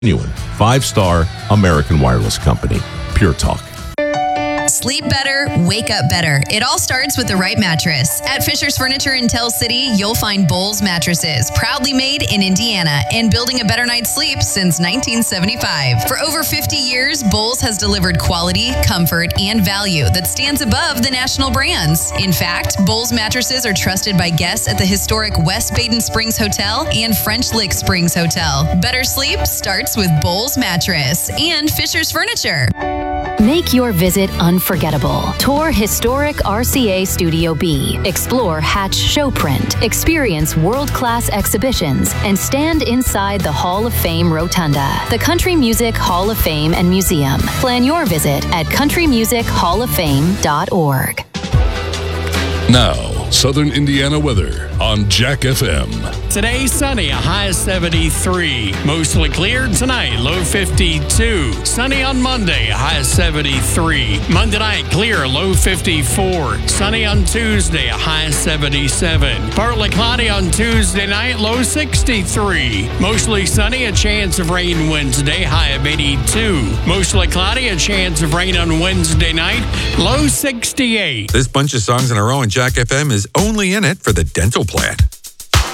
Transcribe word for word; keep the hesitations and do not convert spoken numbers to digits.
Genuine, five-star American Wireless Company. Pure Talk. Sleep better, wake up better. It all starts with the right mattress. At Fisher's Furniture in Tell City, you'll find Bowles mattresses, proudly made in Indiana and building a better night's sleep since nineteen seventy-five. For over fifty years, Bowles has delivered quality, comfort, and value that stands above the national brands. In fact, Bowles mattresses are trusted by guests at the historic West Baden Springs Hotel and French Lick Springs Hotel. Better sleep starts with Bowles mattress and Fisher's Furniture. Make your visit unforgettable. Tour historic R C A Studio B. Explore Hatch Showprint. Experience world-class exhibitions and stand inside the Hall of Fame Rotunda, the Country Music Hall of Fame and Museum. Plan your visit at country music hall of fame dot org. Now, Southern Indiana weather on Jack F M. Today, sunny, a high of seventy-three. Mostly clear tonight, low fifty-two. Sunny on Monday, a high of seventy-three. Monday night, clear, low fifty-four. Sunny on Tuesday, a high of seventy-seven. Partly cloudy on Tuesday night, low sixty-three. Mostly sunny, a chance of rain Wednesday, high of eighty-two. Mostly cloudy, a chance of rain on Wednesday night, low sixty-eight. This bunch of songs in a row on Jack F M is only in it for the dental plan.